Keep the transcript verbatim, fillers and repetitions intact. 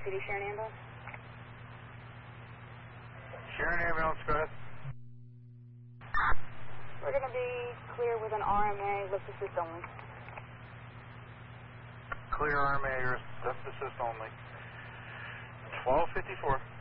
P D Sharon ambulance? Sharon ambulance, go ahead. We're going to be clear with an R M A, lift assist only. Clear R M A, lift assist only. twelve fifty-four.